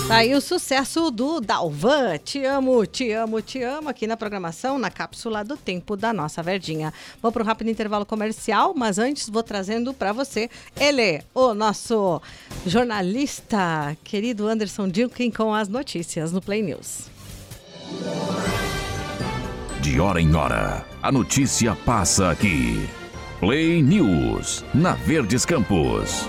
Tá aí o sucesso do Dalvan, Te Amo, Te Amo, Te Amo, aqui na programação, na cápsula do tempo da nossa Verdinha. Vou para um rápido intervalo comercial, mas antes vou trazendo para você ele, o nosso jornalista, querido Anderson Dilkin, com as notícias no Play News. De hora em hora, a notícia passa aqui. Play News, na Verdes Campos.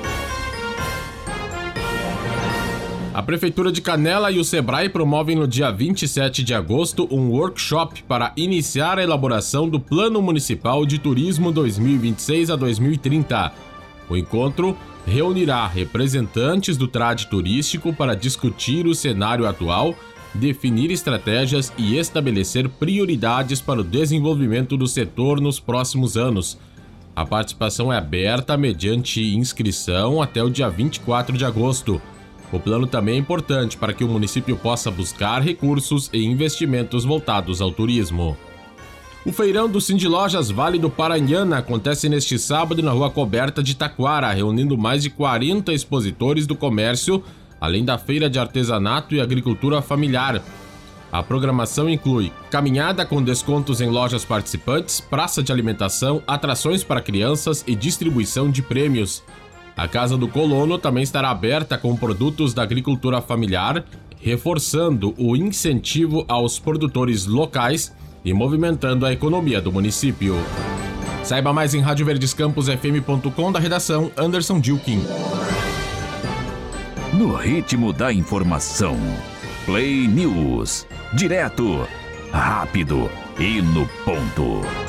A Prefeitura de Canela e o Sebrae promovem no dia 27 de agosto um workshop para iniciar a elaboração do Plano Municipal de Turismo 2026 a 2030. O encontro reunirá representantes do trade turístico para discutir o cenário atual, definir estratégias e estabelecer prioridades para o desenvolvimento do setor nos próximos anos. A participação é aberta mediante inscrição até o dia 24 de agosto. O plano também é importante para que o município possa buscar recursos e investimentos voltados ao turismo. O feirão do Cindy Lojas Vale do Paranhana acontece neste sábado na Rua Coberta de Taquara, reunindo mais de 40 expositores do comércio, além da feira de artesanato e agricultura familiar. A programação inclui caminhada com descontos em lojas participantes, praça de alimentação, atrações para crianças e distribuição de prêmios. A Casa do Colono também estará aberta com produtos da agricultura familiar, reforçando o incentivo aos produtores locais e movimentando a economia do município. Saiba mais em radioverdescamposfm.com, da redação Anderson Dilkin. No ritmo da informação, Play News, direto, rápido e no ponto.